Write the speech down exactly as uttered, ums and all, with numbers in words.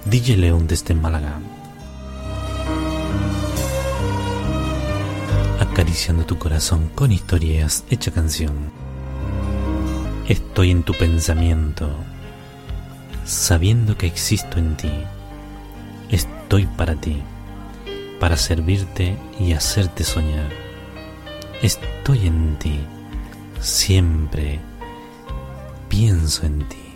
D J León desde Málaga, acariciando tu corazón con historias hecha canción. Estoy en tu pensamiento, sabiendo que existo en ti. Estoy para ti, para servirte y hacerte soñar. Estoy en ti, siempre pienso en ti.